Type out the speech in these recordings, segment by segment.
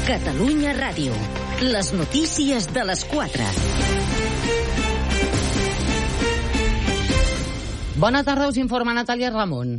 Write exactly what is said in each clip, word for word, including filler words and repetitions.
Catalunya Ràdio. Les notícies de les quatre. Bona tarda, us informa Natàlia Ramon.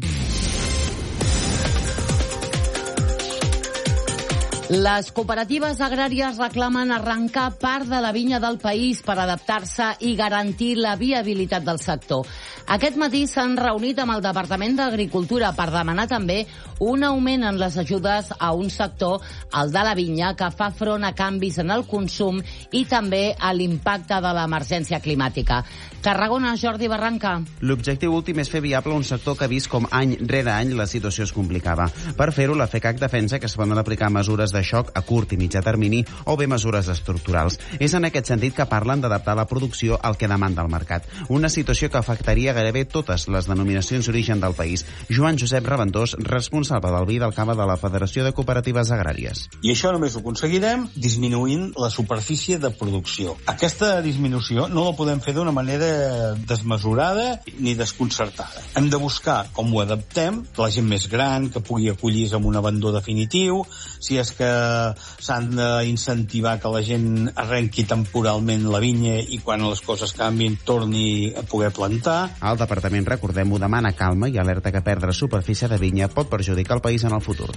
Les cooperatives agràries reclamen arrencar part de la vinya del país per adaptar-se i garantir la viabilitat del sector. Aquest matí s'han reunit amb el Departament d'Agricultura per demanar també un augment en les ajudes a un sector, el de la vinya, que fa front a canvis en el consum i també a l'impacte de l'emergència climàtica. Tarragona, Jordi Barranca. L'objectiu últim és fer viable un sector que ha vist com any rere any la situació es complicava. Per fer-ho, la FECAC defensa que es poden aplicar mesures de xoc a curt i mitjà termini o bé mesures estructurals. És en aquest sentit que parlen d'adaptar la producció al que demanda el mercat. Una situació que afectaria gairebé totes les denominacions d'origen del país. Joan Josep Raventós, responsable del vi del cava de la Federació de Cooperatives Agràries. I això només ho aconseguirem disminuint la superfície de producció. Aquesta disminució no la podem fer d'una manera desmesurada ni desconcertada. Hem de buscar com ho adaptem, la gent més gran, que pugui acollir-se amb un abandó definitiu, si és que s'han d'incentivar que la gent arrenqui temporalment la vinya i quan les coses canvien torni a poder plantar. El departament, recordem-ho, demana calma i alerta que perdre superfície de vinya pot perjudicar el país en el futur.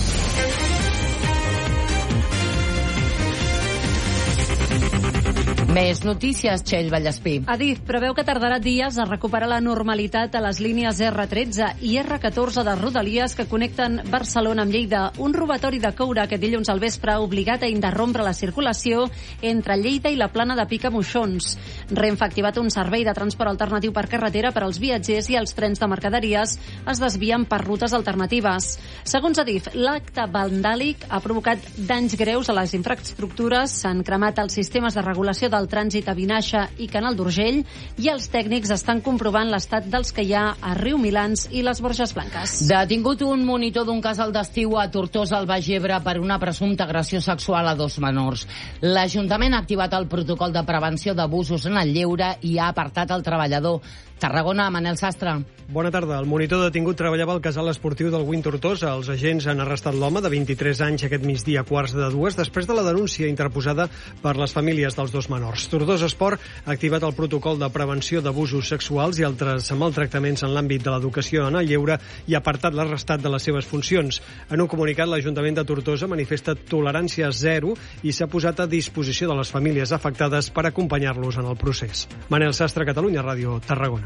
Més notícies, Txell Vallespí. Adif preveu que tardarà dies a recuperar la normalitat a les línies erre tretze i erre catorze de Rodalies que connecten Barcelona amb Lleida. Un robatori de coure aquest dilluns al vespre ha obligat a interrompre la circulació entre Lleida i la plana de Picamoixons. Renfe ha activat un servei de transport alternatiu per carretera per als viatgers i els trens de mercaderies es desvien per rutes alternatives. Segons Adif, l'acte vandàlic ha provocat danys greus a les infraestructures, s'han cremat els sistemes de regulació del trànsit a Vinaixa i Canal d'Urgell i els tècnics estan comprovant l'estat dels que hi ha a Riu Milans i les Borges Blanques. Detingut un monitor d'un casal d'estiu a Tortosa, al Baix Ebre, per una presumpta agressió sexual a dos menors. L'Ajuntament ha activat el protocol de prevenció d'abusos en el lleure i ha apartat el treballador. Tarragona, Manel Sastre. Bona tarda. El monitor detingut treballava al casal esportiu del Win Tortosa. Els agents han arrestat l'home de vint-i-tres anys aquest migdia a quarts de dues després de la denúncia interposada per les famílies dels dos menors. Tortosa Esport ha activat el protocol de prevenció d'abusos sexuals i altres maltractaments en l'àmbit de l'educació en el lleure i ha apartat l'arrestat de les seves funcions. En un comunicat, l'Ajuntament de Tortosa manifesta tolerància zero i s'ha posat a disposició de les famílies afectades per acompanyar-los en el procés. Manel Sastre, Catalunya Ràdio, Tarragona.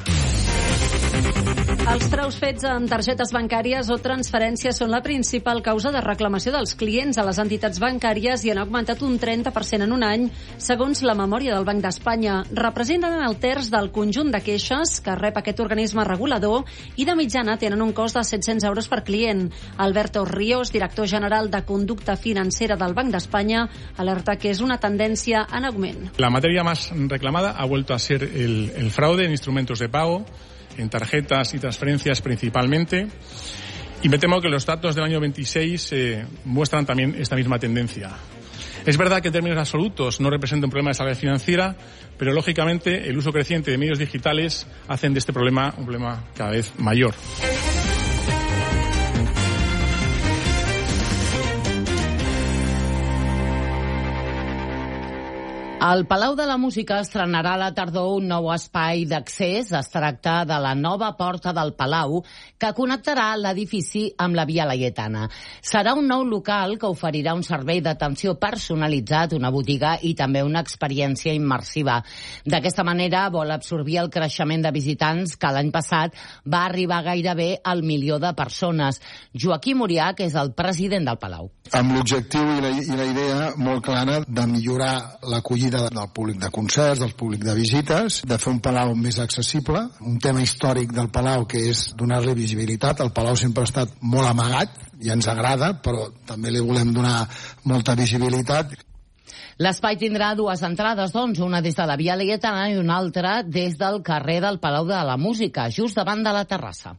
Els fraus fets amb targetes bancàries o transferències són la principal causa de reclamació dels clients a les entitats bancàries i han augmentat un trenta per cent en un any, segons la memòria del Banc d'Espanya. Representen el terç del conjunt de queixes que rep aquest organisme regulador i de mitjana tenen un cost de set-cents euros per client. Alberto Ríos, director general de Conducta Financera del Banc d'Espanya, alerta que és una tendència en augment. La materia más reclamada ha vuelto a ser el, el fraude en instrumentos de pago, en tarjetas y transferencias principalmente, y me temo que los datos del año veintiséis eh, muestran también esta misma tendencia. Es verdad que en términos absolutos no representa un problema de estabilidad financiera, pero lógicamente el uso creciente de medios digitales hacen de este problema un problema cada vez mayor. El Palau de la Música estrenarà a la tardor un nou espai d'accés. Es tracta de la nova Porta del Palau, que connectarà l'edifici amb la Via Laietana. Serà un nou local que oferirà un servei d'atenció personalitzat, una botiga i també una experiència immersiva. D'aquesta manera vol absorbir el creixement de visitants que l'any passat va arribar gairebé al milió de persones. Joaquim Urià, que és el president del Palau. Amb l'objectiu i, la, i la idea molt clara de millorar l'acollida del públic de concerts, del públic de visites, de fer un Palau més accessible, un tema històric del Palau que és donar-li visibilitat. El Palau sempre ha estat molt amagat i ens agrada, però també li volem donar molta visibilitat. L'espai tindrà dues entrades, doncs, una des de la Via Laietana i una altra des del carrer del Palau de la Música, just davant de la terrassa.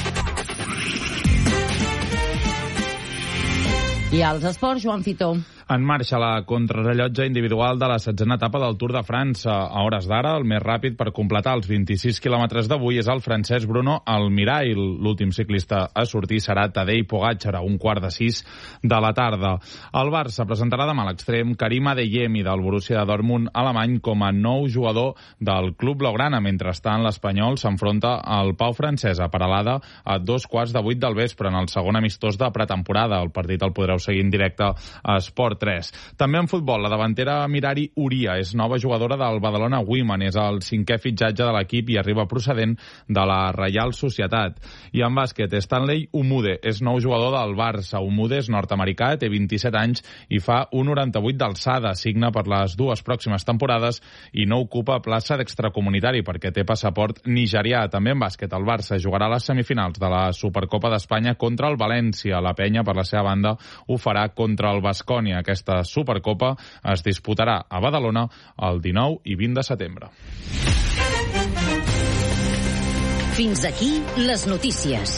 I als esports, Joan Fitó. En marxa la contrarrellotge individual de la setzena etapa del Tour de França. A hores d'ara, el més ràpid per completar els vint-i-sis quilòmetres d'avui és el francès Bruno Almirall. L'últim ciclista a sortir serà Tadej Pogačar a un quart de sis de la tarda. El Barça presentarà demà a l'extrem Karim Adeyemi del Borussia de Dortmund alemany com a nou jugador del club blaugrana. Mentrestant, l'Espanyol s'enfronta al Pau francès a Peralada a dos quarts de vuit del vespre en el segon amistós de pretemporada. El partit el podreu seguir en directe a Esport tres. També en futbol, la davantera Mirari Uria és nova jugadora del Badalona Women. És el cinquè fitxatge de l'equip i arriba procedent de la Reial Societat. I en bàsquet, Stanley Umude és nou jugador del Barça. Umude és nord-americà, té vint-i-set anys i fa un noranta-vuit d'alçada. Signa per les dues pròximes temporades i no ocupa plaça d'extracomunitari perquè té passaport nigerià. També en bàsquet, el Barça jugarà a les semifinals de la Supercopa d'Espanya contra el València. La Penya, per la seva banda, ho farà contra el Baskonia. Aquesta Supercopa es disputarà a Badalona el dinou i vint de setembre. Fins aquí les notícies.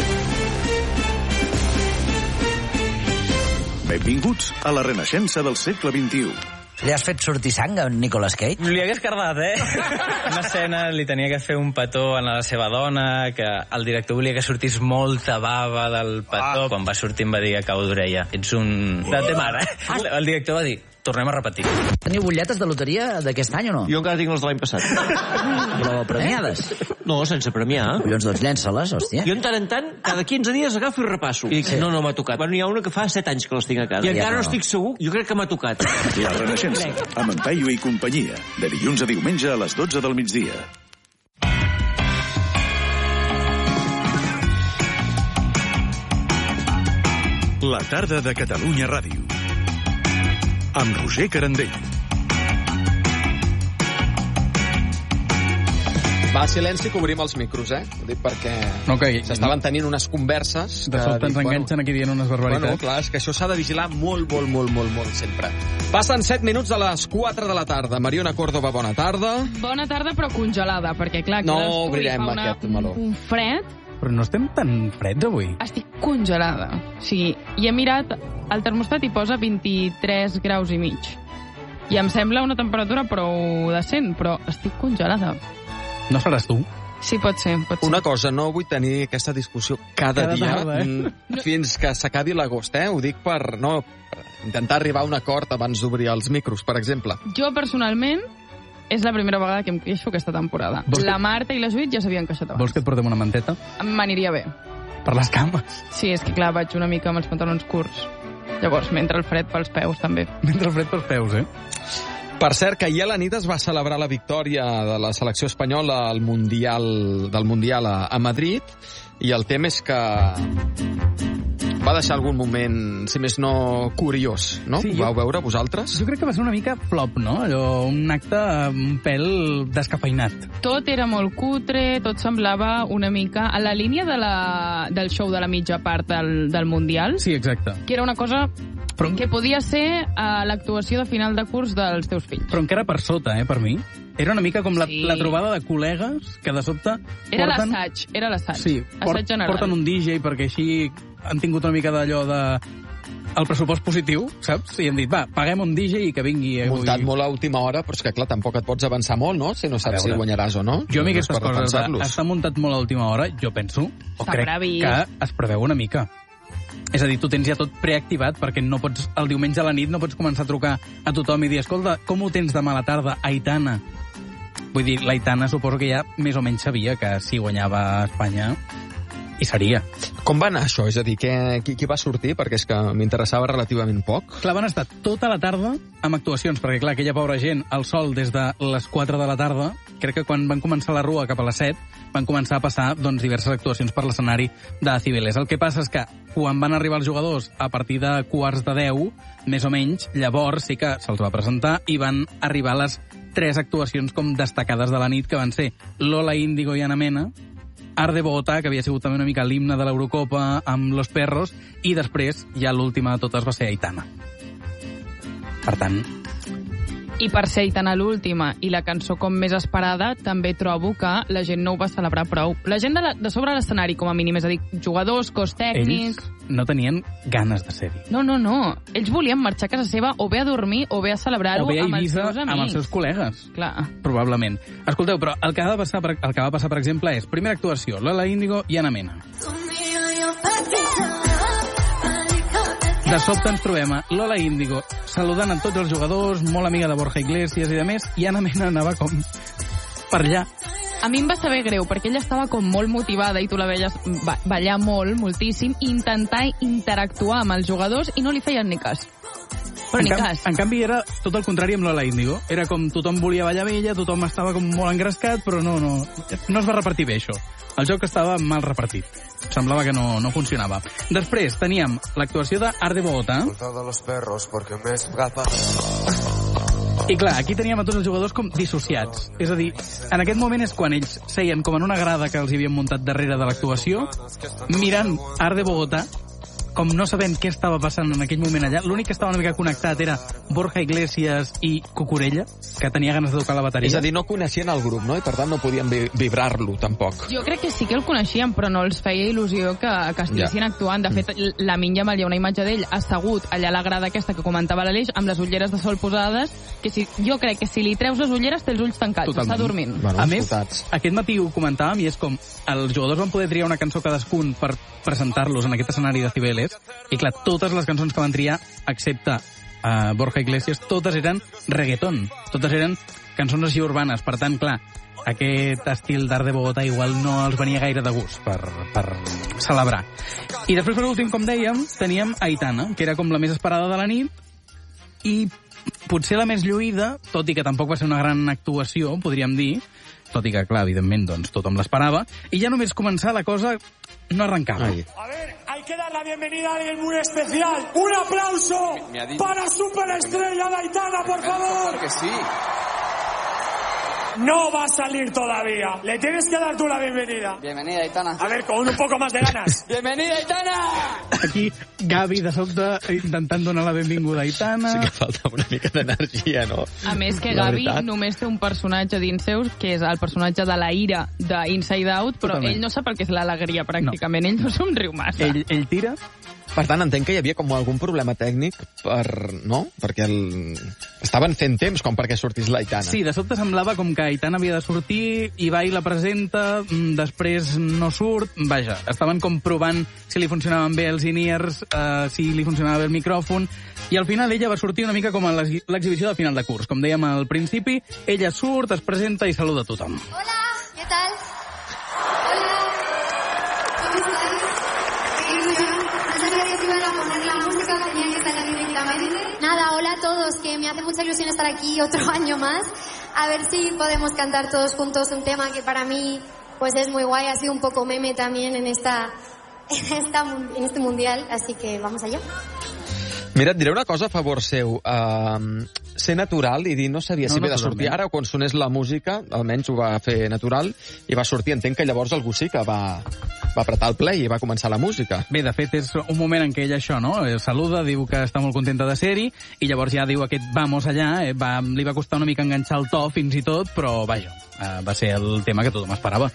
Benvinguts a la renaixença del segle vint-i-u. Li has fet sortir sang a Nicolas Cage? Li hagués cardat, eh? Una escena li tenia que fer un petó a la seva dona, que el director volia que sortís molta bava del petó. Ah. Quan va sortir em va dir a cau d'orella: ets un... de té mare. Ah. El director va dir: tornem a repetir. Teniu butlletes de loteria d'aquest any o no? Jo encara tinc les de l'any passat. Però premiades? Eh? No, sense premiar. Collons, doncs llença-les, hòstia. Jo en tant en tant, cada quinze dies agafo i repasso. I dic, sí. no, no m'ha tocat. Bueno, hi ha una que fa set anys que les tinc a casa. I encara no. no estic segur, jo crec que m'ha tocat. La renaixença, amb en Paio i companyia. De dilluns a diumenge a les dotze del migdia. La tarda de Catalunya Ràdio. Amb Roger Carandell. Va, silenci, que obrim els micros, eh? Ho dic perquè no, que... s'estaven tenint unes converses... De sobte ens enganxen bueno, aquí dient unes barbaritats. Bueno, clar, és que això s'ha de vigilar molt, molt, molt, molt, molt, sempre. Passen set minuts a les quatre de la tarda. Mariona Córdoba, bona tarda. Bona tarda, però congelada, perquè clar... No obrirem una, aquest meló. Un fred... Però no estem tan freds avui. Estic congelada. O sigui, i he mirat, el termostat hi posa vint-i-tres graus i mig. I em sembla una temperatura prou decent, però estic congelada. No seràs tu? Sí, pot ser, pot ser. Una cosa, no vull tenir aquesta discussió cada, cada dia tarda, eh? fins que s'acabi l'agost, eh? Ho dic per, no, per intentar arribar a un acord abans d'obrir els micros, per exemple. Jo, personalment, és la primera vegada que em queixo aquesta temporada. La Marta i la Judit ja s'havien queixat abans. Vols que et portem una manteta? M'aniria bé. Per les cames? Sí, és que clar, vaig una mica amb els pantalons curts. Llavors, mentre el fred pels peus, també. Mentre el fred pels peus, eh? Per cert, que ahir a la nit es va celebrar la victòria de la selecció espanyola al Mundial, del Mundial a, a Madrid, i el tema és que va deixar algun moment, si més no, curiós, no? Sí, Vau jo, veure vosaltres? Jo crec que va ser una mica flop, no? Allò, un acte un pèl descafeinat. Tot era molt cutre, tot semblava una mica a la línia de la, del show de la mitja part del, del Mundial. Sí, exacte. Que era una cosa... Però... que podia ser uh, l'actuació de final de curs dels teus fills. Però encara per sota, eh, per mi. Era una mica com la, sí. la trobada de col·legues que de sobte Era porten... l'assaig, era l'assaig. Sí, port, porten un D J perquè així han tingut una mica d'allò de... el pressupost positiu, saps? I hem dit, va, paguem un D J i que vingui... Eh, Muntat molt a última hora, però és que, clar, tampoc et pots avançar molt, no? Si no saps si guanyaràs o no. Jo a mi aquestes coses d'estar muntat molt a última hora, jo penso, o crec que es preveu una mica. És a dir, tu tens ja tot preactivat perquè no pots, el diumenge a la nit no pots començar a trucar a tothom i dir, escolta, com ho tens demà a la tarda, Aitana? Vull dir, l'Aitana suposo que ja més o menys sabia que si guanyava Espanya i seria. Com va anar això? És a dir, què, qui, qui va sortir? Perquè és que m'interessava relativament poc. Clar, van estar tota la tarda amb actuacions, perquè clar, aquella pobra gent, al sol des de les quatre de la tarda, crec que quan van començar la rua cap a les set, van començar a passar doncs, diverses actuacions per l'escenari de Cibeles. El que passa és que quan van arribar els jugadors a partir de quarts de deu, més o menys, llavors sí que se'ls va presentar i van arribar les tres actuacions com destacades de la nit, que van ser Lola Índigo i Ana Mena, Art de Bogotà, que havia sigut també una mica l'himne de l'Eurocopa amb Los Perros, i després, ja l'última de totes va ser Aitana. Per tant, I per ser Aitana l'última i la cançó com més esperada, també trobo que la gent no ho va celebrar prou. La gent de, la, de sobre l'escenari, com a mínim, és a dir, jugadors, cos tècnic... Ells no tenien ganes de ser-hi. No, no, no. Ells volien marxar a casa seva o bé a dormir o bé a celebrar-ho amb els seus amics. amb els seus col·legues. Clar. Probablement. Escolteu, però el que, ha de passar, per, el que va passar, per exemple, és primera actuació, Lola Índigo i Ana Mena. De sobte ens trobem a Lola Índigo saludant a tots els jugadors, molt amiga de Borja Iglesias i de més, i Ana Mena anava com per allà. A mi em va saber greu, perquè ella estava com molt motivada i tu la veies ballar molt, moltíssim, i intentar interactuar amb els jugadors i no li feien ni cas. Però en ni cam cas. En canvi, era tot el contrari amb Lola Índigo. Era com tothom volia ballar amb ella, tothom estava com molt engrescat, però no, no, no es va repartir bé, això. El joc estava mal repartit. Semblava que no, no funcionava. Després teníem l'actuació de Art de Bogotá. I clar, aquí teníem a tots els jugadors com dissociats. És a dir, en aquest moment és quan ells seien com en una grada que els havien muntat darrere de l'actuació, mirant Art de Bogotá, com no sabent què estava passant en aquell moment allà. L'únic que estava una mica connectat era Borja Iglesias i Cucurella, que tenia ganes de tocar la bateria. És a dir, no coneixien el grup, no? I per tant no podien vi vibrar-lo, tampoc. Jo crec que sí que el coneixien, però no els feia il·lusió que, que estiguessin ja. actuant. De fet, la Minya Mal, hi ha una imatge d'ell assegut allà a la grada aquesta que comentava l'Aleix, amb les ulleres de sol posades, que si, jo crec que si li treus les ulleres té els ulls tancats, Totalment. està dormint. Bueno, a més, fotats. Aquest matí ho comentàvem, i és com els jugadors van poder triar una cançó cadascun per presentar-los en aquest escenari de Cibeles, i clar, totes les cançons que van triar, excepte uh, Borja Iglesias, totes eren reggaeton, totes eren cançons així urbanes. Per tant, clar, aquest estil d'Art de Bogotá igual no els venia gaire de gust per, per celebrar. I després, per últim, com dèiem, teníem Aitana, que era com la més esperada de la nit, i potser la més lluïda, tot i que tampoc va ser una gran actuació, podríem dir, tot i que, clar, evidentment, doncs, tothom l'esperava, i ja només començar la cosa no arrancava. Ai. A ver, hay que dar la bienvenida a alguien muy especial. Un aplauso para Superestrella de Aitana, por favor. Porque sí. No va a salir todavía. Le tienes que dar tú la bienvenida. Bienvenida, Aitana. A ver, con un poco más de ganas. Bienvenida, Aitana. Aquí, Gavi, de sobte, intentant donar la benvinguda a Aitana. Sí que falta una mica d'energia, no? A més que Gavi només té un personatge dins seus, que és el personatge de la ira d'Inside Out, però Totalment. ell no sap el que és l'alegria, pràcticament. No. Ell no somriu massa. Ell, ell tira. Per tant, entenc que hi havia com algun problema tècnic per... no? Perquè el... estaven fent temps com perquè sortís l'Aitana. Sí, de sobte semblava com que Aitana havia de sortir, Ibai la presenta, després no surt... Vaja, estaven com provant si li funcionaven bé els in-ears, eh, si li funcionava bé el micròfon, i al final ella va sortir una mica com a l'exhibició de final de curs. Com dèiem al principi, ella surt, es presenta i saluda a tothom. Hola, què tal? Hola. ¿Cómo estáis? No sabía si iban a poner la música o tenía que salir directamente. Nada, hola a todos, que me hace mucha ilusión estar aquí otro año más. A ver si podemos cantar todos juntos un tema que para mí pues es muy guay, ha sido un poco meme también en esta, en esta en este mundial, así que vamos allá. Mira, et diré una cosa a favor seu. Uh, ser natural i dir no sabia no, si no, ve de sortir ara o quan sonés la música, almenys ho va fer natural, i va sortir. Entenc que llavors algú sí que va, va apretar el play i va començar la música. Bé, de fet, és un moment en què ella això, no? Saluda, diu que està molt contenta de ser-hi, i llavors ja diu aquest vamos allà, eh, va, li va costar una mica enganxar el to fins i tot, però vaja, eh, va ser el tema que tothom esperava.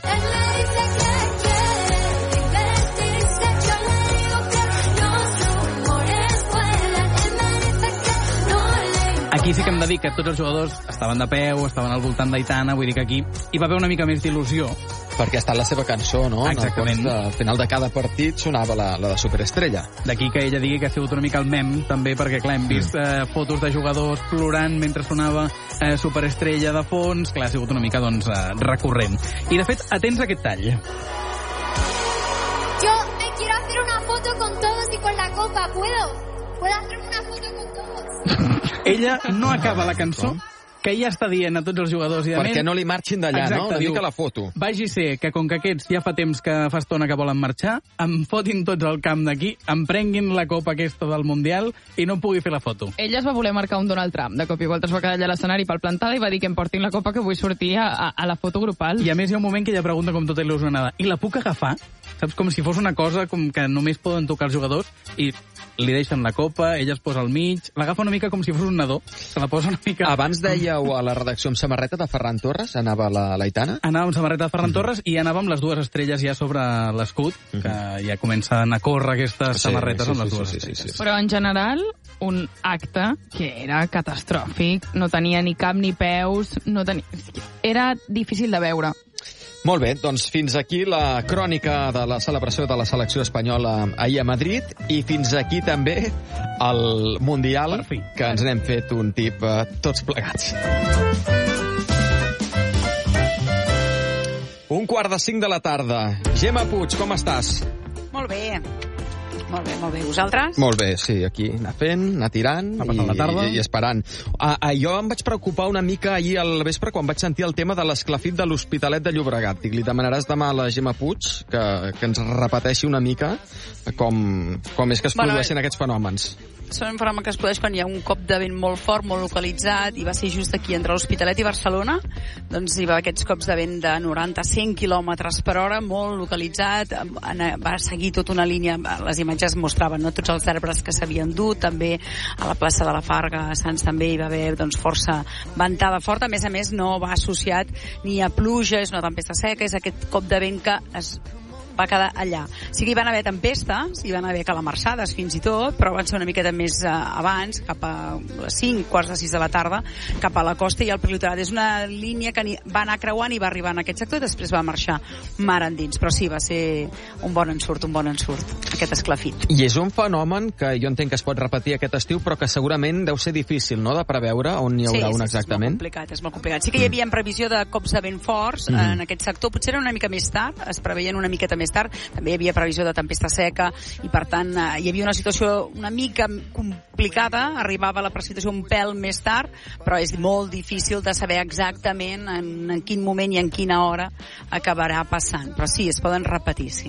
Aquí sí que hem de dir que tots els jugadors estaven de peu, estaven al voltant d'Aitana, vull dir que aquí hi va haver una mica més d'il·lusió. Perquè ha estat la seva cançó, no? Exactament. Al final de cada partit sonava la, la de Superestrella. D'aquí que ella digui que ha sigut una mica el mem, també, perquè, clar, hem vist eh, fotos de jugadors plorant mentre sonava eh, Superestrella de fons. Clar, ha sigut una mica, doncs, eh, recurrent. I, de fet, atents a aquest tall. Yo me quiero hacer una foto con todos y con la copa, ¿puedo? ¿Puedo hacerme una foto con todos? Ella no acaba la cançó, que ja està dient a tots els jugadors... I perquè no li marxin d'allà, no? Una mica la foto. Vagi ser que, com que aquests ja fa temps que fa estona que volen marxar, em fotin tots al camp d'aquí, em prenguin la copa aquesta del Mundial i no pugui fer la foto. Ella es va voler marcar un Donald Trump. De cop i volta es va quedar allà a l'escenari pel plantada i va dir que em portin la copa que vull sortir a, a, a la foto grupal. I a més hi ha un moment que ella pregunta com tota il·lusionada, i la puc agafar? Saps? Com si fos una cosa com que només poden tocar els jugadors, i li deixen la copa, ella es posa al mig, l'agafa una mica com si fos un nadó, se la posa una mica... Abans dèieu a la redacció amb samarreta de Ferran Torres, anava la l'Aitana? Anava amb samarreta de Ferran uh-huh. Torres i anava amb les dues estrelles ja sobre l'escut, uh-huh. que ja comencen a córrer aquestes sí, samarretes sí, amb les sí, dues sí, estrelles. sí, sí, sí. Però en general, un acte que era catastròfic, no tenia ni cap ni peus, no tenia... era difícil de veure. Molt bé, doncs fins aquí la crònica de la celebració de la selecció espanyola ahir a Madrid i fins aquí també el Mundial, que ens n'hem fet un tip eh, tots plegats. Un quart de cinc de la tarda. Gemma Puig, com estàs? Molt bé. Molt bé, molt bé. Vosaltres? Molt bé, sí, aquí anar fent, anar tirant i, la tarda. i, i esperant. Ah, ah, jo em vaig preocupar una mica ahir al vespre quan vaig sentir el tema de l'esclafit de l'Hospitalet de Llobregat. Dic, li demanaràs demà a la Gemma Puig que, que ens repeteixi una mica com, com és que es Bueno, produeixen aquests fenòmens. Són un fenomen que es produeix quan hi ha un cop de vent molt fort, molt localitzat, i va ser just aquí entre l'Hospitalet i Barcelona. Doncs hi va aquests cops de vent de noranta a cent quilòmetres per hora, molt localitzat, va seguir tota una línia, les imatges mostraven, no?, tots els arbres que s'havien dut, també a la plaça de la Farga, a Sants també hi va haver doncs, força ventada forta, a més a més no va associat ni a pluja, és una tempesta seca, és aquest cop de vent que es va quedar allà. Sí que hi van haver tempestes, hi van haver calamarsades fins i tot, però van ser una miqueta més eh, abans, cap a les cinc, quarts de sis de la tarda, cap a la costa i al prelitorat. És una línia que ni, va anar creuant i va arribar en aquest sector i després va marxar mar endins. Però sí, va ser un bon ensurt, un bon ensurt, aquest esclafit. I és un fenomen que jo entenc que es pot repetir aquest estiu, però que segurament deu ser difícil, no?, de preveure on hi haurà sí, un sí, exactament. Sí, és molt complicat, és molt complicat. Sí que hi havia previsió de cops de vent forts mm. en aquest sector, potser era una mica més tard, es preveien una miqueta més tard, també hi havia previsió de tempesta seca i per tant eh, hi havia una situació una mica complicada, arribava la precipitació un pèl més tard, però és molt difícil de saber exactament en, en quin moment i en quina hora acabarà passant, però sí, es poden repetir, sí.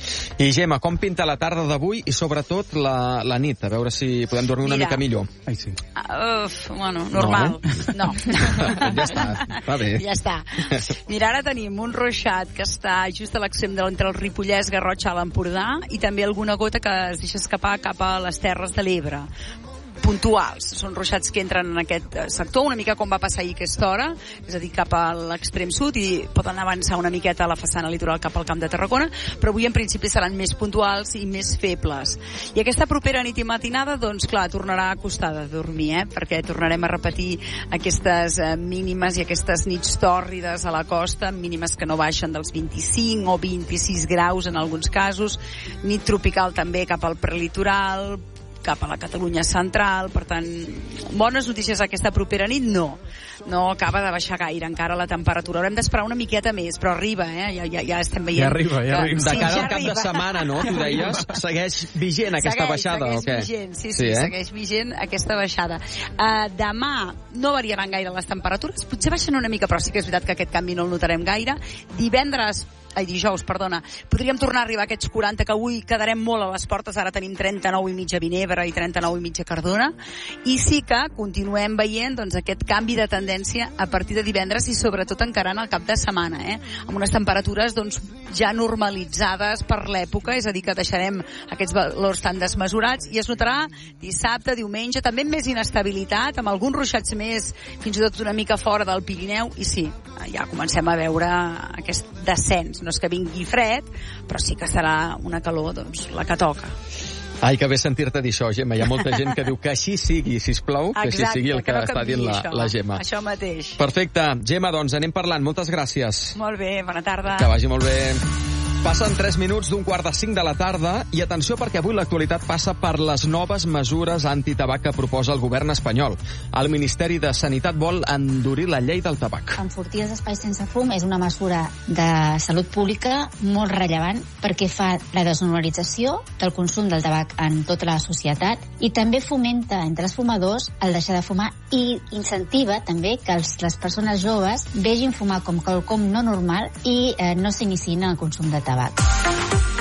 I Gemma, com pinta la tarda d'avui i sobretot la, la nit, a veure si podem dormir una Mira, mica millor. Ai, sí. Uf, bueno, normal. No. no. Ja està, va bé. Ja està. Mira, ara tenim un ruixat que està just a l'extrem de entre el Ripollès, Garrotxa, a l'Empordà, i també alguna gota que es deixa escapar cap a les Terres de l'Ebre. Puntuals, són ruixats que entren en aquest sector, una mica com va passar ahir aquesta hora, és a dir, cap a l'extrem sud, i poden avançar una miqueta a la façana litoral cap al Camp de Tarragona, però avui en principi seran més puntuals i més febles. I aquesta propera nit i matinada, doncs clar, tornarà a costar de dormir, eh? perquè tornarem a repetir aquestes eh, mínimes i aquestes nits tòrrides a la costa, mínimes que no baixen dels vint-i-cinc o vint-i-sis graus en alguns casos, nit tropical també cap al prelitoral, cap a la Catalunya central, per tant, bones notícies aquesta propera nit, no. No acaba de baixar gaire encara la temperatura. Haurem d'esperar una miqueta més, però arriba, eh? Ja, ja, ja estem veient. Ja arriba, ja arriba. De cara sí, ja al cap arriba. de setmana, no? Tu deies, segueix vigent aquesta segueix, baixada, segueix o què? Vigent, sí, sí, sí eh? segueix vigent aquesta baixada. Uh, demà no variaran gaire les temperatures, potser baixen una mica, però sí que és veritat que aquest canvi no el notarem gaire. Divendres ai, dijous, perdona, podríem tornar a arribar a aquests quaranta, que avui quedarem molt a les portes, ara tenim trenta-nou i mitja Vinebre i trenta-nou i mitja Cardona, i sí que continuem veient doncs, aquest canvi de tendència a partir de divendres i sobretot encarant el cap de setmana, eh? amb unes temperatures doncs, ja normalitzades per l'època, és a dir, que deixarem aquests valors tan desmesurats, i es notarà dissabte, diumenge, també amb més inestabilitat, amb alguns ruixats més, fins i tot una mica fora del Pirineu, i sí, ja comencem a veure aquest descens. No és que vingui fred, però sí que serà una calor, doncs, la que toca. Ai, que bé sentir-te dir això, Gemma. Hi ha molta gent que diu que així sigui, sisplau, que Exacte, així sigui el que, que no està dient la, això, la Gemma. Això mateix. Perfecte. Gemma, doncs anem parlant. Moltes gràcies. Molt bé, bona tarda. Que vagi molt bé. Passen tres minuts d'un quart de cinc de la tarda i atenció perquè avui l'actualitat passa per les noves mesures antitabac que proposa el govern espanyol. El Ministeri de Sanitat vol endurir la llei del tabac. Enfortir els espais sense fum és una mesura de salut pública molt rellevant perquè fa la desnormalització del consum del tabac en tota la societat i també fomenta entre els fumadors el deixar de fumar i incentiva també que els, les persones joves vegin fumar com quelcom no normal i eh, no s'iniciïn en el consum de tabac.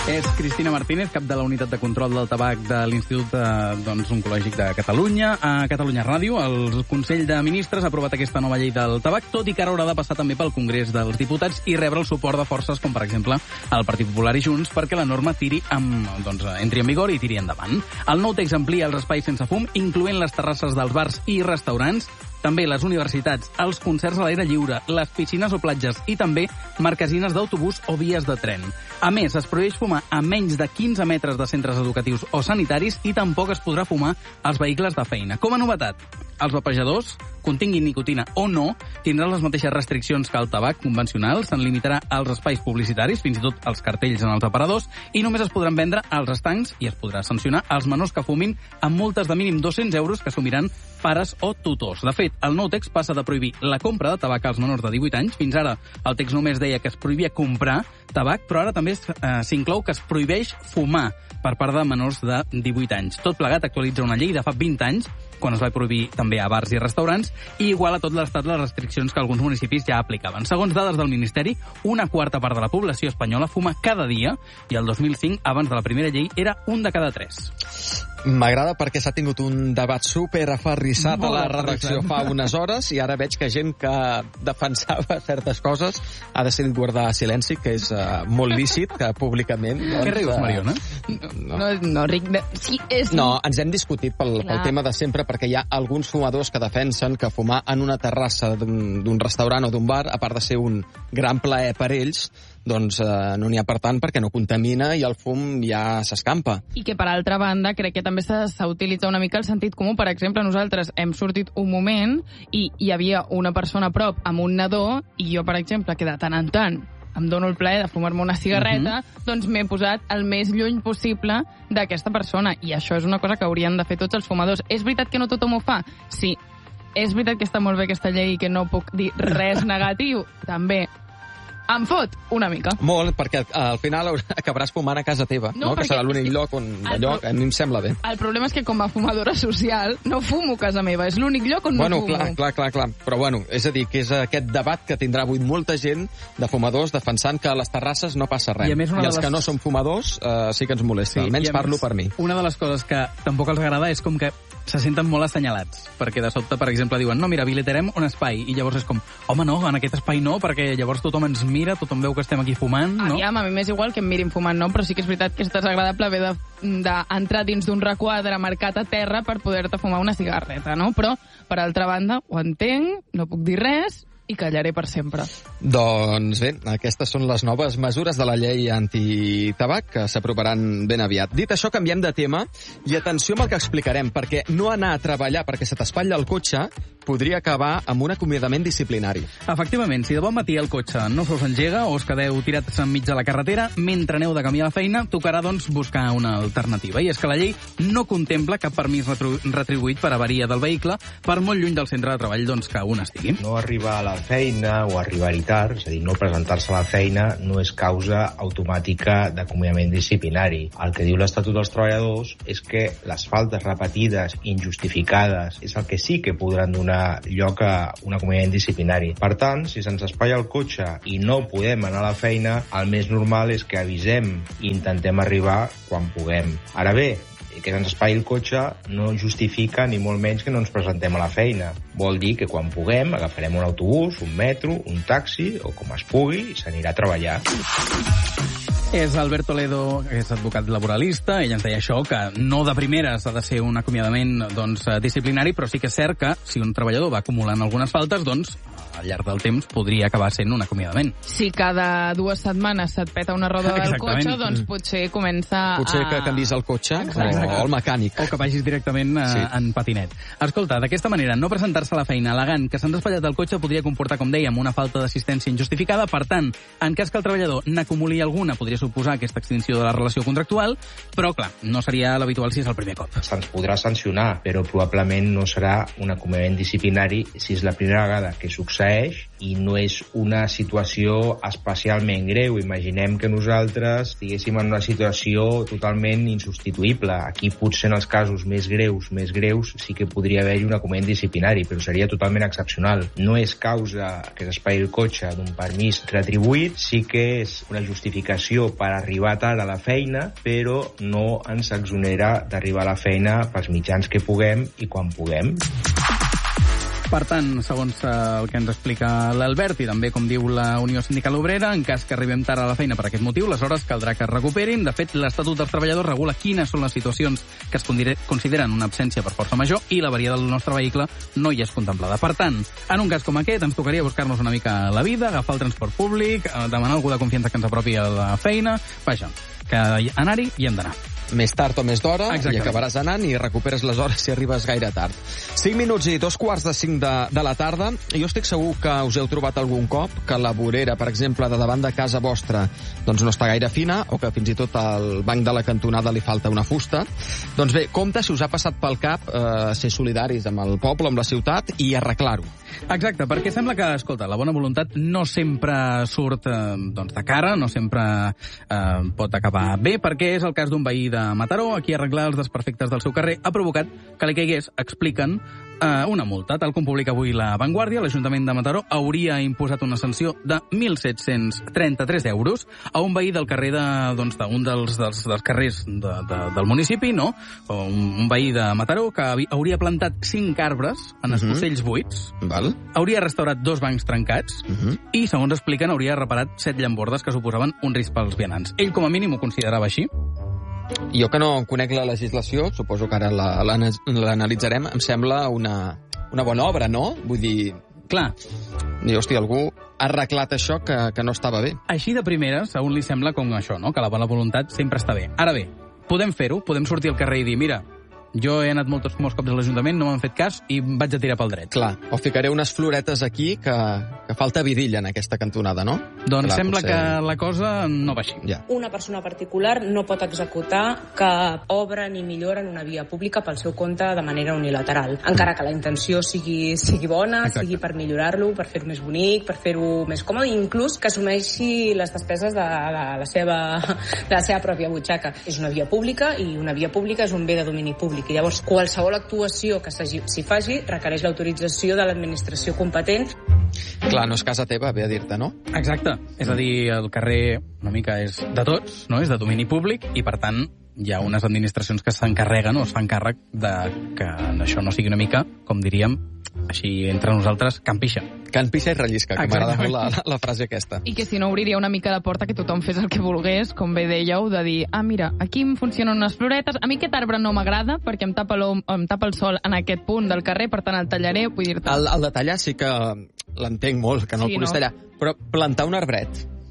És Cristina Martínez, cap de la Unitat de Control del Tabac de l'Institut doncs, Oncològic de Catalunya. A Catalunya Ràdio, el Consell de Ministres ha aprovat aquesta nova llei del tabac, tot i que ara haurà de passar també pel Congrés dels Diputats i rebre el suport de forces com, per exemple, el Partit Popular i Junts, perquè la norma tiri amb, doncs, entri en vigor i tiri endavant. El nou text amplia els espais sense fum, incloent les terrasses dels bars i restaurants, també les universitats, els concerts a l'aire lliure, les piscines o platges i també marquesines d'autobús o vies de tren. A més, es prohibeix fumar a menys de quinze metres de centres educatius o sanitaris i tampoc es podrà fumar als vehicles de feina. Com a novetat, els vapejadors, continguin nicotina o no, tindran les mateixes restriccions que el tabac convencional, se'n limitarà als espais publicitaris, fins i tot als cartells en els aparadors, i només es podran vendre als estancs i es podrà sancionar els menors que fumin amb multes de mínim dos-cents euros que assumiran pares o tutors. De fet, el nou text passa de prohibir la compra de tabac als menors de divuit anys. Fins ara el text només deia que es prohibia comprar tabac, però ara també eh, s'inclou que es prohibeix fumar per part de menors de divuit anys. Tot plegat actualitza una llei de fa vint anys, quan es va prohibir també a bars i restaurants, i igual a tot l'estat les restriccions que alguns municipis ja aplicaven. Segons dades del Ministeri, una quarta part de la població espanyola fuma cada dia, i el dos mil cinc, abans de la primera llei, era un de cada tres. M'agrada perquè s'ha tingut un debat super aferrissat a la redacció fa unes hores i ara veig que gent que defensava certes coses ha decidit guardar silenci, que és uh, molt lícit, que públicament... Doncs, Què rius, Mariona? No, no, no Ric... Sí, és... No, ens hem discutit pel, pel tema de sempre, perquè hi ha alguns fumadors que defensen que fumar en una terrassa d'un restaurant o d'un bar, a part de ser un gran plaer per ells, doncs eh, no n'hi ha per tant perquè no contamina i el fum ja s'escampa. I que, per altra banda, crec que també s'ha utilitzat una mica el sentit comú. Per exemple, nosaltres hem sortit un moment i hi havia una persona a prop amb un nadó i jo, per exemple, que de tant en tant em dono el plaer de fumar-me una cigarreta, uh-huh. doncs m'he posat el més lluny possible d'aquesta persona. I això és una cosa que haurien de fer tots els fumadors. És veritat que no tothom ho fa? Sí. És veritat que està molt bé aquesta llei i que no puc dir res negatiu? També. Em fot una mica. Molt, perquè al final acabaràs fumant a casa teva, no? no? Que serà l'únic lloc on allò a mi em sembla bé. El problema és que com a fumadora social no fumo a casa meva, és l'únic lloc on bueno, no fumo. Clar, clar, clar, clar. Però bueno, és a dir, que és aquest debat que tindrà avui molta gent de fumadors defensant que a les terrasses no passa res. I, més, I els les... que no són fumadors uh, sí que ens molesta, sí, almenys parlo més, per mi. Una de les coses que tampoc els agrada és com que se senten molt assenyalats, perquè de sobte, per exemple, diuen, no, mira, habilitarem un espai, i llavors és com, home, no, en aquest espai no, perquè llavors tothom ens mira, tothom veu que estem aquí fumant, no? Aviam, a mi m'és igual que em mirin fumant, no? Però sí que és veritat que és desagradable haver d'entrar de, dins d'un requadre marcat a terra per poder-te fumar una cigarreta, no? Però, per altra banda, ho entenc, no puc dir res, i callaré per sempre. Doncs bé, aquestes són les noves mesures de la llei antitabac que s'aprovaran ben aviat. Dit això, canviem de tema i atenció amb el que explicarem, perquè no anar a treballar perquè se t'espatlla el cotxe podria acabar amb un acomiadament disciplinari. Efectivament, si de bon matí el cotxe no se us engega o us quedeu tirats enmig de la carretera, mentre aneu de camí a la feina, tocarà doncs buscar una alternativa. I és que la llei no contempla cap permís retribuït per avaria del vehicle, per molt lluny del centre de treball doncs, que un estigui. No arribar a la feina o arribar-hi tard, és a dir, no presentar-se a la feina, no és causa automàtica d'acomiadament disciplinari. El que diu l'Estatut dels Treballadors és que les faltes repetides, injustificades, és el que sí que podran donar lloc a un acomiadament disciplinari. Per tant, si se'ns espatlla el cotxe i no podem anar a la feina, el més normal és que avisem i intentem arribar quan puguem. Ara bé, que se'ns espatlli el cotxe no justifica ni molt menys que no ens presentem a la feina. Vol dir que quan puguem agafarem un autobús, un metro, un taxi o com es pugui i s'anirà a treballar. És Albert Toledo, que és advocat laboralista. Ell ens deia això, que no de primeres ha de ser un acomiadament doncs, disciplinari, però sí que és cert que si un treballador va acumulant algunes faltes, doncs al llarg del temps podria acabar sent un acomiadament. Si cada dues setmanes se't peta una roda del cotxe, doncs potser comença a... Potser que canvis el cotxe Exacte. o el mecànic. O que vagis directament a, sí. en patinet. Escolta, d'aquesta manera, no presentar-se a la feina al·legant que s'han despatllat el cotxe podria comportar, com dèiem, una falta d'assistència injustificada. Per tant, en cas que el treballador n'acumuli alguna, podria suposar aquesta extinció de la relació contractual, però, clar, no seria l'habitual si és el primer cop. Se'ns podrà sancionar, però probablement no serà un acomiadament disciplinari si és la primera vegada que succeeix succeeix i no és una situació especialment greu. Imaginem que nosaltres estiguéssim en una situació totalment insubstituïble. Aquí potser en els casos més greus, més greus, sí que podria haver-hi un acomiadament disciplinari, però seria totalment excepcional. No és causa que s'espaï el cotxe d'un permís retribuït, sí que és una justificació per arribar tard a la feina, però no ens exonera d'arribar a la feina pels mitjans que puguem i quan puguem. Per tant, segons el que ens explica l'Albert i també, com diu la Unió Sindical Obrera, en cas que arribem tard a la feina per aquest motiu, les hores caldrà que es recuperin. De fet, l'Estatut dels Treballadors regula quines són les situacions que es consideren una absència per força major i l'avaria del nostre vehicle no hi és contemplada. Per tant, en un cas com aquest, ens tocaria buscar-nos una mica la vida, agafar el transport públic, demanar algú de confiança que ens apropi a la feina. Vaja, que anar-hi hi hem d'anar. Més tard o més d'hora, Exactament. I acabaràs anant i recuperes les hores si arribes gaire tard. cinc minuts i dos quarts de cinc de, de la tarda. Jo estic segur que us heu trobat algun cop que la vorera, per exemple, de davant de casa vostra doncs no està gaire fina, o que fins i tot al banc de la cantonada li falta una fusta. Doncs bé, compte si us ha passat pel cap eh, ser solidaris amb el poble, amb la ciutat, i arreglar-ho. Exacte, perquè sembla que, escolta, la bona voluntat no sempre surt eh, doncs de cara, no sempre eh, pot acabar bé, perquè és el cas d'un veí de Mataró, a qui arreglar els desperfectes del seu carrer ha provocat que li caigués, expliquen, eh, una multa. Tal com publica avui La Vanguardia, l'Ajuntament de Mataró hauria imposat una sanció de mil set-cents trenta-tres euros a un veí del carrer de, doncs, d'un dels, dels, dels carrers de, de, del municipi, no? Un, un veí de Mataró que hauria plantat cinc arbres en espossells buits, Val. hauria restaurat dos bancs trencats Uh -huh. i, segons expliquen, hauria reparat set llambordes que suposaven un risc pels vianants. Ell, com a mínim, ho considerava així. Jo que no conec la legislació, suposo que ara la- la- l'analitzarem, em sembla una, una bona obra, no? Vull dir... Clar. I, hòstia, algú ha arreglat això que, que no estava bé. Així de primeres, a un li sembla com això, no? Que la bona voluntat sempre està bé. Ara bé, podem fer-ho, podem sortir al carrer i dir, mira, jo he anat molts, molts cops a l'Ajuntament, no m'han fet cas i vaig a tirar pel dret. Clar, o ficaré unes floretes aquí que, que falta vidilla en aquesta cantonada, no? Doncs Clar, sembla potser... que la cosa no va així. Ja. Una persona particular no pot executar cap obra ni millora en una via pública pel seu compte de manera unilateral, encara que la intenció sigui, sigui bona, Exacte. sigui per millorar-lo, per fer-ho més bonic, per fer-ho més còmode, i inclús que assumeixi les despeses de la, la, seva, de la seva pròpia butxaca. És una via pública i una via pública és un bé de domini públic, i llavors qualsevol actuació que s'hi faci requereix l'autorització de l'administració competent. Clar, no és casa teva, ve a dir-te, no? Exacte. És a dir, el carrer una mica és de tots, no? És de domini públic i, per tant, hi ha unes administracions que s'encarreguen o es fan càrrec de que això no sigui una mica, com diríem, així entre nosaltres, can pixa. Can pixa i rellisca, que m'agrada molt la, la, la frase aquesta. I que si no obriria una mica de porta que tothom fes el que volgués, com bé dèieu, de dir, ah, mira, aquí em funcionen unes floretes, a mi aquest arbre no m'agrada perquè em tapa, em tapa el sol en aquest punt del carrer, per tant el tallaré, vull dir-te... El, el de tallar sí que l'entenc molt, que no Sí, el puguis no? tallar, però plantar un arbret...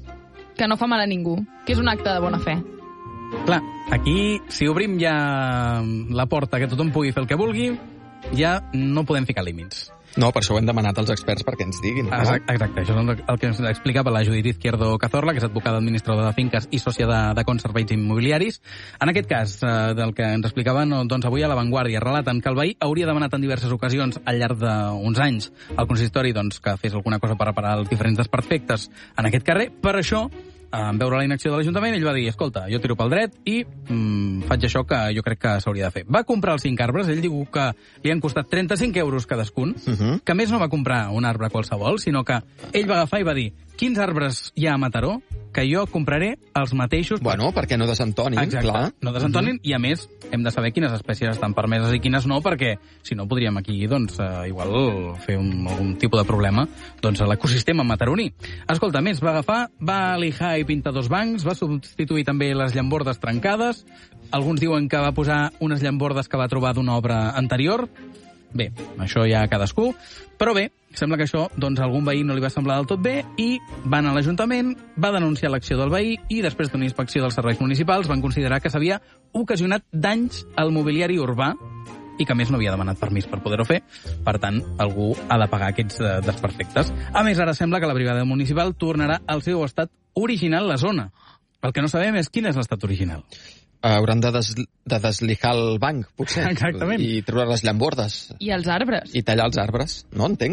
Que no fa mal a ningú, que és un acte de bona fe. Clar, aquí, si obrim ja la porta que tothom pugui fer el que vulgui, ja no podem ficar límits. No, per això ho hem demanat als experts perquè ens diguin. No? Exacte, exacte, això és el que ens explicava la Judit Izquierdo Cazorla, que és advocada administradora de finques i sòcia de, de Cons Serveis Immobiliaris. En aquest cas, eh, del que ens explicaven, doncs avui a La Vanguardia relaten que el veí hauria demanat en diverses ocasions al llarg d'uns anys al consistori doncs, que fes alguna cosa per reparar els diferents desperfectes en aquest carrer. Per això, en veure la inacció de l'Ajuntament, ell va dir, escolta, jo tiro pel dret i mm, faig això que jo crec que s'hauria de fer. Va comprar els cinc arbres, ell diu que li han costat trenta-cinc euros cadascun, uh -huh. que a més no va comprar un arbre qualsevol, sinó que ell va agafar i va dir, quins arbres hi ha a Mataró que jo compraré els mateixos... Bueno, perquè no desentonin, Exacte, clar. no desentonin, uh -huh. i a més hem de saber quines espècies estan permeses i quines no, perquè si no podríem aquí, doncs, eh, igual fer un, algun tipus de problema doncs, a l'ecosistema mataroní. Escolta, a més, va agafar, va lijar i pintar dos bancs, va substituir també les llambordes trencades, alguns diuen que va posar unes llambordes que va trobar d'una obra anterior. Bé, això ja cadascú, però bé, sembla que això doncs, a algun veí no li va semblar del tot bé i van a l'Ajuntament, va denunciar l'acció del veí i després d'una inspecció dels serveis municipals van considerar que s'havia ocasionat danys al mobiliari urbà i que a més no havia demanat permís per poder-ho fer. Per tant, algú ha de pagar aquests eh, desperfectes. A més, ara sembla que la brigada municipal tornarà al seu estat original la zona. El que no sabem és quin és l'estat original. Hauran de, des, de deslijar el banc, potser. Exactament. I treure les llambordes. I els arbres. I tallar els arbres. No entenc.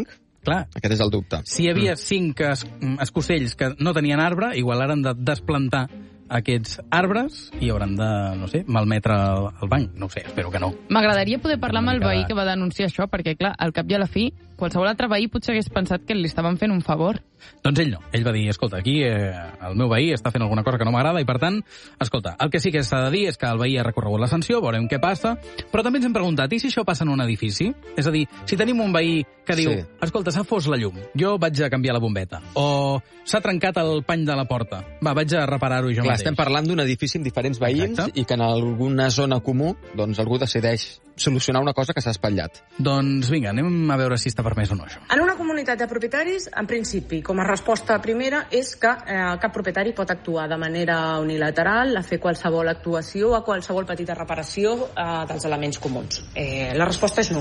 clar... Aquest és el dubte. Si hi havia cinc es, escocells que no tenien arbre, igual ara han de desplantar aquests arbres i hauran de, no sé, malmetre el, el banc. No ho sé, espero que no. M'agradaria poder parlar amb el veí que va denunciar això, perquè, clar, al cap i a la fi, qualsevol altre veí potser hagués pensat que li estaven fent un favor. Doncs ell no. Ell va dir, escolta, aquí eh, el meu veí està fent alguna cosa que no m'agrada i, per tant, escolta, el que sí que s'ha de dir és que el veí ha recorregut la sanció, veurem què passa, però també ens hem preguntat, i si això passa en un edifici? És a dir, si tenim un veí que diu, sí. escolta, s'ha fos la llum, jo vaig a canviar la bombeta, o s'ha trencat el pany de la porta, va, vaig a reparar-ho jo Clar, mateix. Estem parlant d'un edifici amb diferents veïns Exacte. I que en alguna zona comú doncs algú decideix solucionar una cosa que s'ha espatllat. Doncs vinga, anem a veure si està permès o no això. En una comunitat de propietaris, en principi, com a resposta primera, és que eh, cap propietari pot actuar de manera unilateral a fer qualsevol actuació o a qualsevol petita reparació eh, dels elements comuns. Eh, la resposta és no.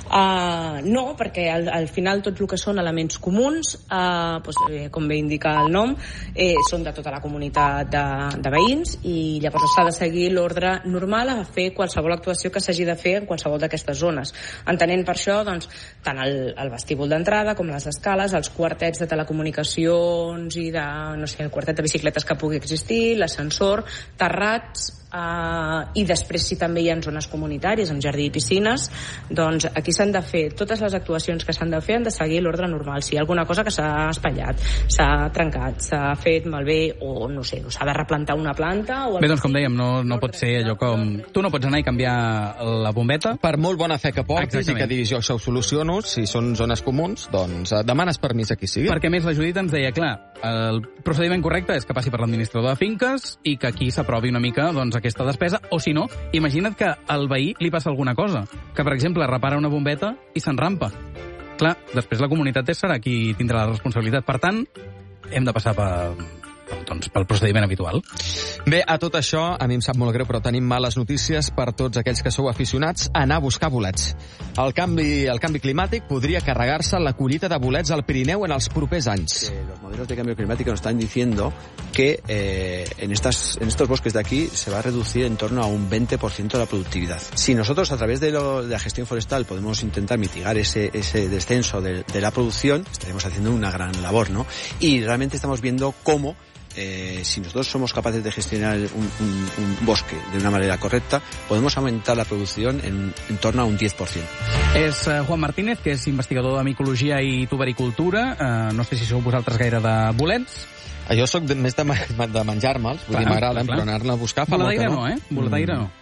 Uh, no, perquè al, al final tot el que són elements comuns, eh, doncs, eh, com bé indica el nom, eh, són de tota la comunitat de, de veïns i llavors s'ha de seguir l'ordre normal a fer qualsevol actuació que s'hagi de fer en qualsevol d'aquestes zones. Entenent per això, doncs, tant el, el vestíbul d'entrada com les escales, els quartets de telecomunicacions i de, no sé, el quartet de bicicletes que pugui existir, l'ascensor, terrats, Uh, i després si també hi ha zones comunitàries amb jardí i piscines, doncs aquí s'han de fer totes les actuacions que s'han de fer, han de seguir l'ordre normal. Si hi ha alguna cosa que s'ha espatllat, s'ha trencat, s'ha fet malbé o no sé, s'ha de replantar una planta o... Bé, doncs com dèiem, no, no pot ser allò com... Tu no pots anar i canviar la bombeta. Per molt bona fe que portis Exactament. I que diguis jo això ho soluciono, si són zones comuns, doncs demanes permís a qui sigui. Perquè més la Judit ens deia, clar, el procediment correcte és que passi per l'administrador de finques i que aquí s'aprovi una mica, doncs, aquesta despesa, o si no, imagina't que al veí li passa alguna cosa, que per exemple repara una bombeta i s'enrampa. Clar, després la comunitat serà qui tindrà la responsabilitat. Per tant, hem de passar per, doncs, pel procediment habitual. Bé, a tot això, a mi em sap molt greu, però tenim males notícies per tots aquells que sou aficionats a anar a buscar bolets. El canvi, el canvi climàtic podria carregar-se la collita de bolets al Pirineu en els propers anys. Eh, los modelos de cambio climático nos están diciendo que eh, en, estas, en estos bosques de aquí se va a reducir en torno a un veinte por ciento la productividad. Si nosotros a través de, lo, de la gestión forestal podemos intentar mitigar ese, ese descenso de, de la producción, estaremos haciendo una gran labor, ¿no? Y realmente estamos viendo cómo Eh, si nosotros somos capaces de gestionar un, un, un bosque de una manera correcta, podemos aumentar la producción en, en torno a un diez por ciento. És uh, Juan Martínez, que és investigador de micologia i tubericultura. Uh, no sé si sou vosaltres gaire de bolets. Jo sóc de, més de, de menjar-me'ls, vull dir, m'agraden, però anar-ne a buscar fa molt que no. no, eh? Boletaire no.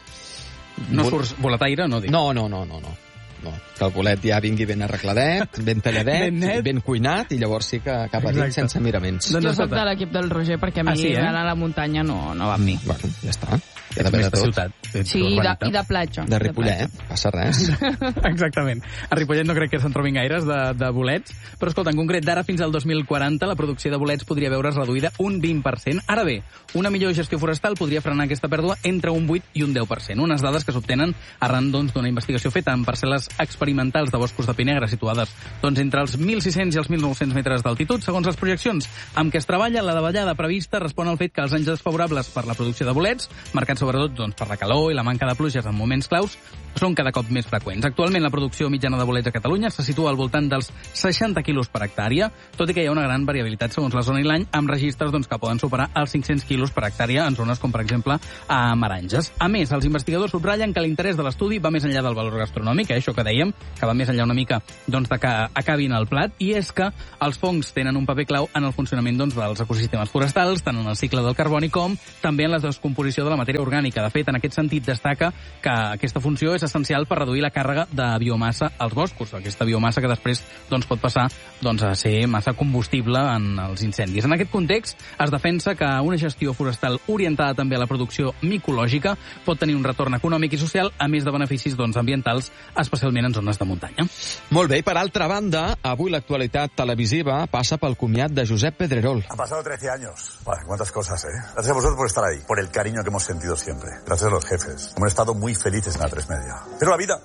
No Bol... surts boletaire, no dic. No, no, no, no, no. No, que el bolet ja vingui ben arregladet, ben talladet, ben, net. ben cuinat, i llavors sí que cap a dins sense miraments. Doncs jo soc de l'equip del Roger, perquè a mi ah, sí, eh? anar a la muntanya no, no va amb mi. Bueno, ja està. Ja de més de ciutat. Sí, i de, i de platja. De Ripollet, de passa res. Exactament. A Ripollet no crec que se'n trobin gaires de, de bolets, però escolta, en concret, d'ara fins al dos mil quaranta la producció de bolets podria veure's reduïda un vint per cent. Ara bé, una millor gestió forestal podria frenar aquesta pèrdua entre un vuit i un deu per cent. Unes dades que s'obtenen arran doncs, d'una investigació feta en parcel·les experimentals de boscos de pi negre situades doncs, entre els mil sis-cents i els mil nou-cents metres d'altitud. Segons les projeccions amb què es treballa, la davallada prevista respon al fet que els anys desfavorables per la producció de bolets, marcats sobretot doncs, per la calor i la manca de pluges en moments claus, són cada cop més freqüents. Actualment la producció mitjana de bolets a Catalunya se situa al voltant dels seixanta quilos per hectàrea, tot i que hi ha una gran variabilitat segons la zona i l'any, amb registres doncs, que poden superar els cinc-cents quilos per hectàrea en zones com, per exemple, a Maranges. A més, els investigadors subratllen que l'interès de l'estudi va més enllà del valor gastronòmic, eh, això que dèiem, que va més enllà una mica doncs, de que acabin al plat, i és que els fongs tenen un paper clau en el funcionament doncs, dels ecosistemes forestals, tant en el cicle del carboni com també en la descomposició de la matèria orgànica. De fet, en aquest sentit, destaca que aquesta funció és essencial per reduir la càrrega de biomassa als boscos, aquesta biomassa que després doncs, pot passar doncs, a ser massa combustible en els incendis. En aquest context, es defensa que una gestió forestal orientada també a la producció micològica pot tenir un retorn econòmic i social, a més de beneficis doncs, ambientals, especialment en zones de muntanya. Molt bé, i per altra banda, avui l'actualitat televisiva passa pel comiat de Josep Pedrerol. Han pasado trece años. Vale, cuántas cosas, ¿eh? Gracias a vosotros por estar ahí, por el cariño que hemos sentido siempre. Gracias a los jefes. Hemos estado muy felices en la tres media. Pero la vida,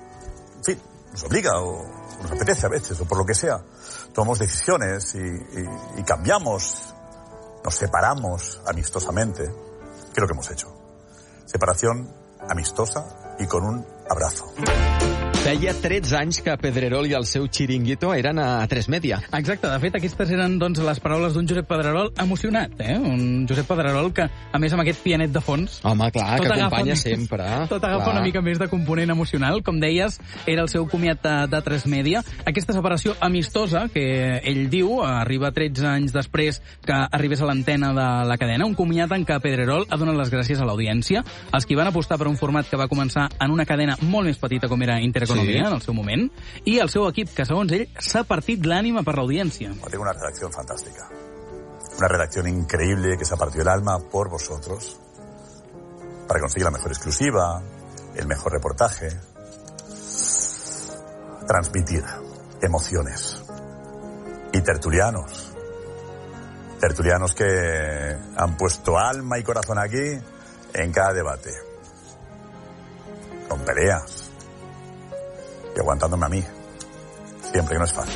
en fin, nos obliga o nos apetece a veces, o por lo que sea. Tomamos decisiones y, y, y cambiamos, nos separamos amistosamente. ¿Qué es lo que hemos hecho? Separación amistosa y con un abrazo. Feia tretze anys que Pedrerol i el seu xiringuito eren a Tres Media. Exacte, de fet, aquestes eren doncs, les paraules d'un Josep Pedrerol emocionat, eh? Un Josep Pedrerol que, a més, amb aquest pianet de fons... Home, clar, que acompanya una, sempre. Tot agafa clar. una mica més de component emocional. Com deies, era el seu comiat de, de Tres Media. Aquesta separació amistosa, que ell diu, arriba tretze anys després que arribés a l'antena de la cadena, un comiat en què Pedrerol ha donat les gràcies a l'audiència, els qui van apostar per un format que va començar en una cadena molt més petita com era Intereconomia, sí. en el seu moment, i el seu equip, que segons ell s'ha partit l'ànima per l'audiència. Tengo una redacción fantástica. Una redacción increíble que se ha partido el alma por vosotros para conseguir la mejor exclusiva, el mejor reportaje, transmitir emociones. Y tertulianos. Tertulianos que han puesto alma y corazón aquí en cada debate. Con peleas. Y aguantándome a mí. Siempre, que no es fácil.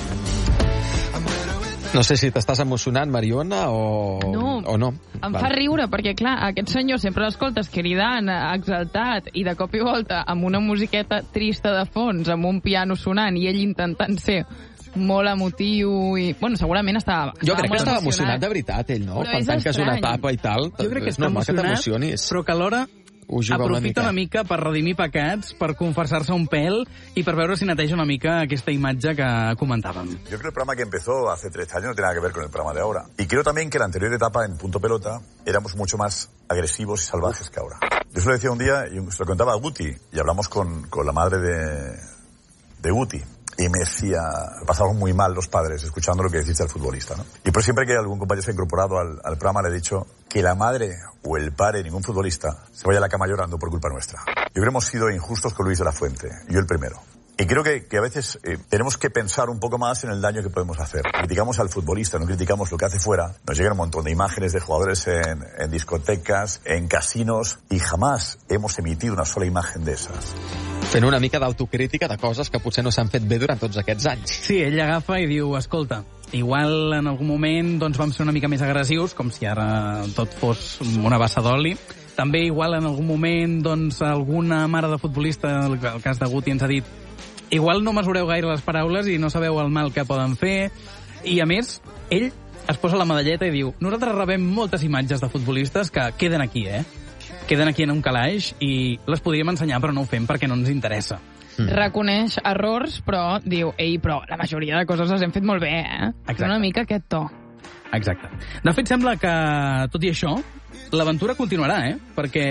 No sé si t'estàs emocionant, Mariona, o no. O no. Em fa riure, perquè, clar, aquest senyor sempre l'escoltes cridant, exaltat, i de cop i volta amb una musiqueta trista de fons, amb un piano sonant, i ell intentant ser molt emotiu i... Bueno, segurament estava, estava Jo crec que estava emocionat. emocionat de veritat, ell, no? Però és Pensant que és una estrany. etapa i tal. Jo crec que és està normal que emocionat, t'emocionis. però que alhora Ho juga una aprofita mica. una mica per redimir pecats, per confessar-se un pèl i per veure si neteja una mica aquesta imatge que comentàvem. Yo creo que el programa que empezó hace trece años no tiene nada que ver con el programa de ahora. Y creo también que la anterior etapa en Punto Pelota éramos mucho más agresivos y salvajes que ahora. Yo se lo decía un día y se lo contaba a Guti y hablamos con, con la madre de, de Guti. Y me decía, pasaban muy mal los padres escuchando lo que decís del futbolista, ¿no? Y por siempre que algún compañero se ha incorporado al, al programa le he dicho que la madre o el padre de ningún futbolista se vaya a la cama llorando por culpa nuestra. Yo creo que hemos sido injustos con Luis de la Fuente, yo el primero. Y creo que, que a veces eh, tenemos que pensar un poco más en el daño que podemos hacer. Criticamos al futbolista, no criticamos lo que hace fuera. Nos llegan un montón de imágenes de jugadores en, en discotecas, en casinos, y jamás hemos emitido una sola imagen de esas. Fent una mica d'autocrítica de coses que potser no s'han fet bé durant tots aquests anys. Sí, ell agafa i diu, escolta, igual en algun moment doncs, vam ser una mica més agressius, com si ara tot fos una bassa d'oli. També igual en algun moment doncs, alguna mare de futbolista, el, el cas de Guti, ens ha dit igual no mesureu gaire les paraules i no sabeu el mal que poden fer. I, a més, ell es posa la medalleta i diu nosaltres rebem moltes imatges de futbolistes que queden aquí, eh? Queden aquí en un calaix i les podríem ensenyar, però no ho fem perquè no ens interessa. Mm. Reconeix errors, però diu, ei, però la majoria de coses les hem fet molt bé, eh? Exacte. Una mica aquest to. Exacte. De fet, sembla que, tot i això, l'aventura continuarà, eh? Perquè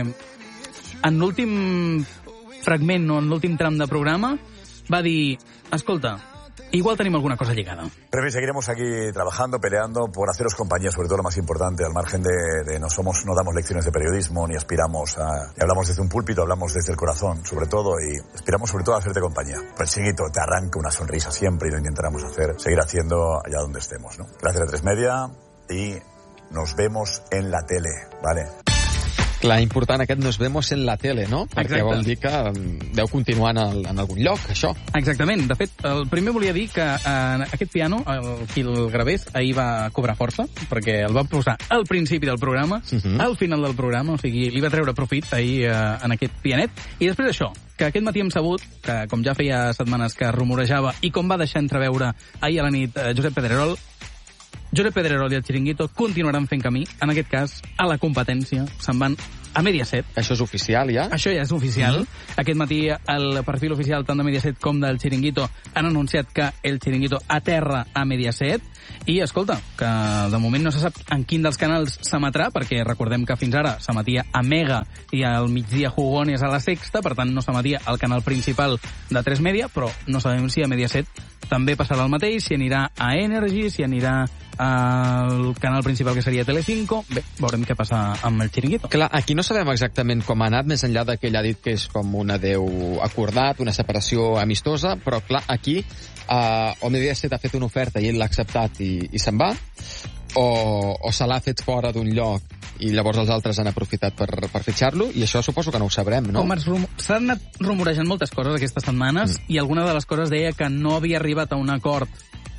en l'últim fragment o en l'últim tram de programa va dir, escolta, igual tenim alguna cosa lligada. Pero seguiremos aquí trabajando, peleando por haceros compañía, sobre todo lo más importante, al margen de, de no somos, no damos lecciones de periodismo, ni aspiramos a, ni hablamos desde un púlpito, hablamos desde el corazón, sobre todo, y aspiramos sobre todo a hacerte compañía. Pues el chiringuito te arranca una sonrisa siempre y lo intentaremos hacer, seguir haciendo allá donde estemos, ¿no? Gracias a Tres Media y nos vemos en la tele, ¿vale? Clar, important aquest nos vemos en la tele, no? Perquè Exacte. vol dir que deu continuar en, el, en algun lloc, això. Exactament. De fet, el primer volia dir que eh, aquest piano, el, qui el gravés, ahir va cobrar força, perquè el va posar al principi del programa, uh -huh. al final del programa, o sigui, li va treure profit ahir eh, en aquest pianet. I després això, que aquest matí hem sabut, que com ja feia setmanes que rumorejava, i com va deixar entreveure ahir a la nit eh, Josep Pedrerol, Josep Pedrerol i el Xiringuito continuaran fent camí, en aquest cas, a la competència. Se'n van a Mediaset. Això és oficial, ja? Això ja és oficial. Mm-hmm. Aquest matí el perfil oficial tant de Mediaset com del Xiringuito han anunciat que el Xiringuito aterra a Mediaset. I, escolta, que de moment no se sap en quin dels canals s'emetrà, perquè recordem que fins ara s'emetia a Mega i al migdia Jugones a la Sexta, per tant no s'emetia al canal principal de Tres Media, però no sabem si a Mediaset també passarà el mateix, si anirà a Energy, si anirà al canal principal que seria Telecinco. Bé, veurem què passa amb el Xiringuito. Clar, aquí no sabem exactament com ha anat, més enllà de que ell ha dit que és com un adeu acordat, una separació amistosa, però clar, aquí uh, o Mediaset ha fet una oferta i ell l'ha acceptat i, i se'n va, o, o se l'ha fet fora d'un lloc i llavors els altres han aprofitat per, per fitxar-lo, i això suposo que no ho sabrem, no? Com s'han anat rumorejant moltes coses aquestes setmanes, mm. i alguna de les coses deia que no havia arribat a un acord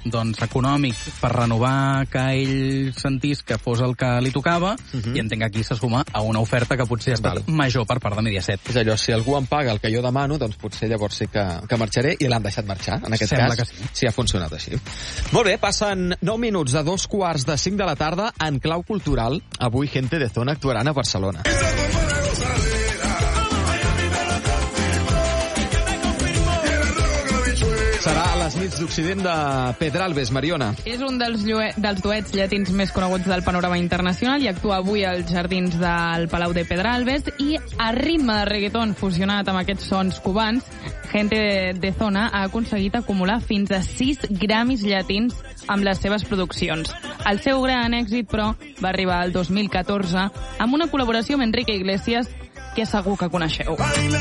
doncs, econòmic per renovar, que ell sentís que fos el que li tocava, uh-huh. i entenc que aquí se suma a una oferta que potser ha estat Val. major per part de Mediaset. És allò, si algú em paga el que jo demano, doncs potser llavors sí que, que marxaré, i l'han deixat marxar, en aquest Sembla cas. Que sí. sí, ha funcionat així. Molt bé, passen nou minuts de dos quarts de cinc de la tarda en clau cultural. Avui Gente de Zona actuaran a Barcelona. Serà a les nits d'Occident de Pedralbes, Mariona. És un dels, llue... dels duets llatins més coneguts del panorama internacional i actua avui als jardins del Palau de Pedralbes i a ritme de reggaeton fusionat amb aquests sons cubans, Gente de Zona ha aconseguit acumular fins a sis Grammys llatins amb les seves produccions. El seu gran èxit, però, va arribar al dos mil catorze amb una col·laboració amb Enrique Iglesias que segur que coneixeu.